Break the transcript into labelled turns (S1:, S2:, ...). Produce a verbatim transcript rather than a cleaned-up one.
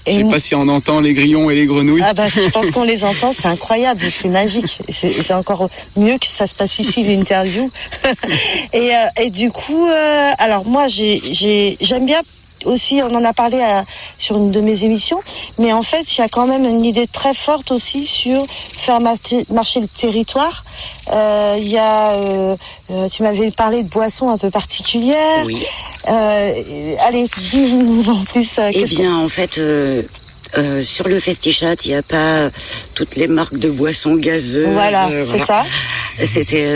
S1: Je sais
S2: Et
S1: pas si on entend les grillons et les grenouilles.
S2: Ah bah, je pense qu'on les entend, c'est incroyable, c'est magique. C'est, c'est encore mieux que ça se passe ici, l'interview. et, euh, et du coup, euh, alors moi, j'ai, j'ai, j'aime bien aussi, on en a parlé à, sur une de mes émissions, mais en fait, il y a quand même une idée très forte aussi sur faire marcher, marcher le territoire. Euh, Il y a, euh, euh, tu m'avais parlé de boissons un peu particulières.
S3: Oui.
S2: Euh, allez, dis-nous en plus. Euh,
S3: Eh bien, en fait, euh, euh, sur le Festichat, il n'y a pas toutes les marques de boissons gazeuses.
S2: Voilà,
S3: euh,
S2: c'est ça.
S3: C'était